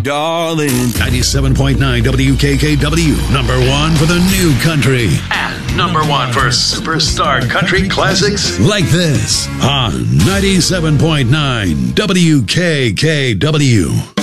darling. 97.9 WKKW, number one for the new country. And number one for superstar country classics Like this on 97.9 WKKW.